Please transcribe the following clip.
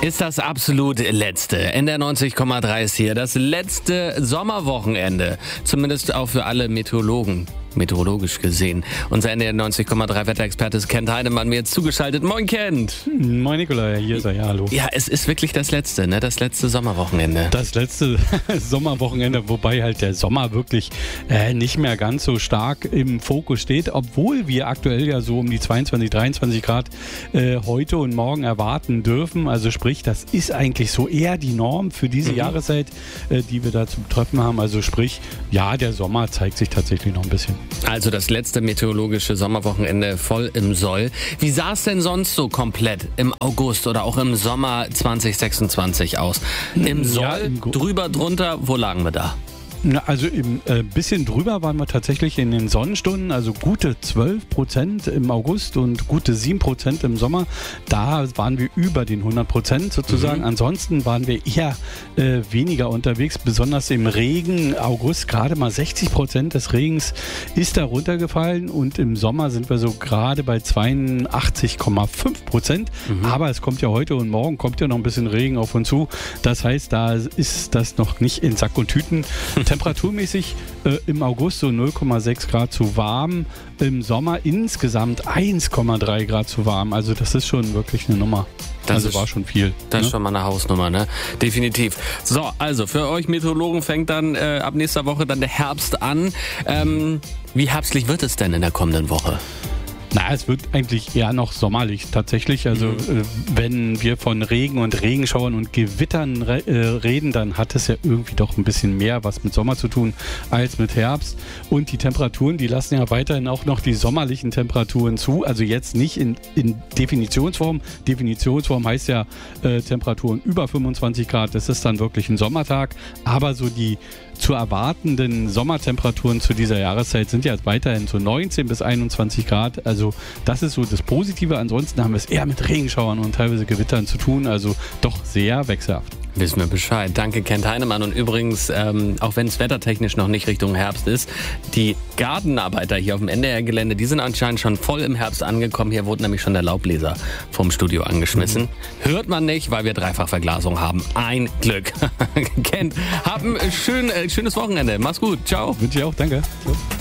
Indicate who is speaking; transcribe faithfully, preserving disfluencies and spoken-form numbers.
Speaker 1: Ist das absolut letzte. N D R neunzig Komma drei ist hier. Das letzte Sommerwochenende. Zumindest auch für alle Meteorologen. Meteorologisch gesehen. Unser N D R neunzig Komma drei Wetterexperte ist Kent Heidemann mir jetzt zugeschaltet. Moin Kent!
Speaker 2: Moin Nikolai, hier ist er, ja, hallo.
Speaker 1: Ja, es ist wirklich das letzte, ne? Das letzte Sommerwochenende.
Speaker 2: Das letzte Sommerwochenende, wobei halt der Sommer wirklich äh, nicht mehr ganz so stark im Fokus steht, obwohl wir aktuell ja so um die zweiundzwanzig, dreiundzwanzig Grad äh, heute und morgen erwarten dürfen. Also sprich, das ist eigentlich so eher die Norm für diese mhm. Jahreszeit, äh, die wir da zu treffen haben. Also sprich, ja, der Sommer zeigt sich tatsächlich noch ein bisschen.
Speaker 1: Also das letzte meteorologische Sommerwochenende voll im Soll. Wie sah es denn sonst so komplett im August oder auch im Sommer zwanzig sechsundzwanzig aus? Im Soll, ja, im drüber, drunter, wo lagen wir da?
Speaker 2: Also ein äh, bisschen drüber waren wir tatsächlich in den Sonnenstunden, also gute zwölf Prozent im August und gute sieben Prozent im Sommer. Da waren wir über den hundert Prozent sozusagen. Mhm. Ansonsten waren wir eher äh, weniger unterwegs, besonders im Regen. August gerade mal sechzig Prozent des Regens ist da runtergefallen und im Sommer sind wir so gerade bei zweiundachtzig Komma fünf Prozent. Mhm. Aber es kommt ja heute und morgen kommt ja noch ein bisschen Regen auf uns zu. Das heißt, da ist das noch nicht in Sack und Tüten. Temperaturmäßig äh, im August so null Komma sechs Grad zu warm, im Sommer insgesamt eins Komma drei Grad zu warm. Also das ist schon wirklich eine Nummer. Das also ist, war schon viel.
Speaker 1: Das
Speaker 2: ne?
Speaker 1: ist schon mal eine Hausnummer, ne? Definitiv. So, also für euch Meteorologen fängt dann äh, ab nächster Woche dann der Herbst an. Ähm, wie herbstlich wird es denn in der kommenden Woche?
Speaker 2: Na, es wird eigentlich eher noch sommerlich tatsächlich. Also mhm. äh, wenn wir von Regen und Regenschauern und Gewittern re- äh, reden, dann hat es ja irgendwie doch ein bisschen mehr was mit Sommer zu tun als mit Herbst. Und die Temperaturen, die lassen ja weiterhin auch noch die sommerlichen Temperaturen zu. Also jetzt nicht in, in Definitionsform. Definitionsform heißt ja äh, Temperaturen über fünfundzwanzig Grad. Das ist dann wirklich ein Sommertag. Aber so die zu erwartenden Sommertemperaturen zu dieser Jahreszeit sind ja weiterhin so neunzehn bis einundzwanzig Grad. Also das ist so das Positive. Ansonsten haben wir es eher mit Regenschauern und teilweise Gewittern zu tun. Also doch sehr wechselhaft.
Speaker 1: Wissen wir Bescheid. Danke, Kent Heidemann. Und übrigens, ähm, auch wenn es wettertechnisch noch nicht Richtung Herbst ist, die Gartenarbeiter hier auf dem N D R-Gelände, die sind anscheinend schon voll im Herbst angekommen. Hier wurde nämlich schon der Laubbläser vom Studio angeschmissen. Mhm. Hört man nicht, weil wir Dreifachverglasung haben. Ein Glück. Kent, hab ein schön, äh, schönes Wochenende. Mach's gut. Ciao.
Speaker 2: Wünsche ich auch. Danke. Ciao.